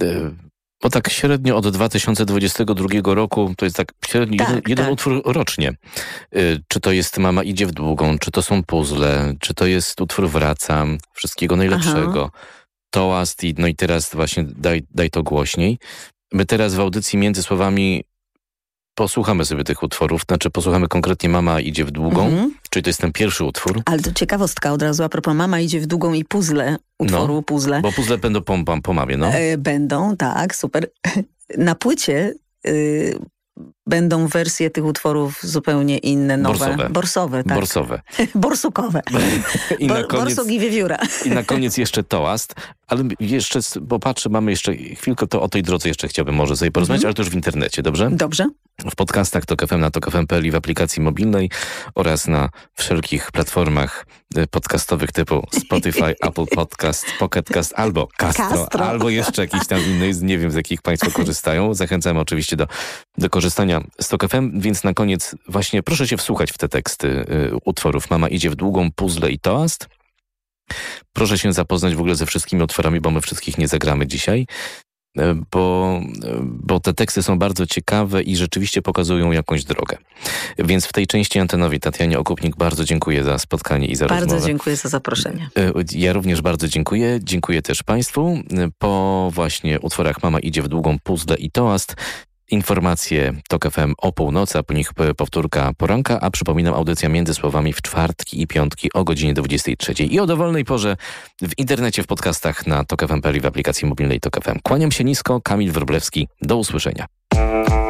Bo tak średnio od 2022 roku to jest tak średnio jeden utwór rocznie. Czy to jest Mama idzie w długą, czy to są puzzle, czy to jest utwór Wracam, wszystkiego najlepszego. Toast i teraz właśnie daj to głośniej. My teraz w audycji Między Słowami posłuchamy sobie tych utworów, posłuchamy konkretnie Mama idzie w długą, czyli to jest ten pierwszy utwór. Ale to ciekawostka od razu a propos Mama idzie w długą i puzzle, utworu puzzle. Bo puzzle będą po mamie, Będą, tak, super. Na płycie będą wersje tych utworów zupełnie inne, nowe. Borsowe, tak. Borsowe. Borsukowe. Borsuk i wiewióra. I na koniec jeszcze Toast. Ale jeszcze, bo patrzę, mamy jeszcze chwilkę, to o tej drodze jeszcze chciałbym może sobie porozmawiać, ale to już w internecie, dobrze? Dobrze. W podcastach TOK FM, na tokfm.pl i w aplikacji mobilnej oraz na wszelkich platformach podcastowych typu Spotify, Apple Podcast, Pocket Cast albo Castro, albo jeszcze jakiś tam inny, nie wiem z jakich Państwo korzystają. Zachęcamy oczywiście do korzystania z TOK FM, więc na koniec właśnie proszę się wsłuchać w te teksty utworów Mama idzie w długą, puzzle i toast. Proszę się zapoznać w ogóle ze wszystkimi utworami, bo my wszystkich nie zagramy dzisiaj, bo te teksty są bardzo ciekawe i rzeczywiście pokazują jakąś drogę. Więc w tej części antenowej Tatianie Okupnik bardzo dziękuję za spotkanie i za rozmowę. Bardzo dziękuję za zaproszenie. Ja również bardzo dziękuję. Dziękuję też Państwu. Po właśnie utworach Mama idzie w długą, puzzle i toast informacje TOK FM o północy, a po nich powtórka poranka, a przypominam, audycja Między Słowami w czwartki i piątki o godzinie 23 i o dowolnej porze w internecie, w podcastach na TOK FM.pl i w aplikacji mobilnej TOK FM. Kłaniam się nisko, Kamil Wróblewski. Do usłyszenia.